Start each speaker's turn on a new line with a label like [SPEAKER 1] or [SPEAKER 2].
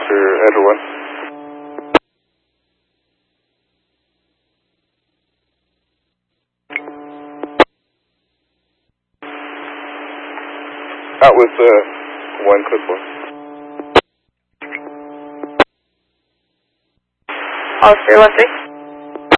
[SPEAKER 1] Roger, Edward 1. Out with 1 clipboard.
[SPEAKER 2] All 313.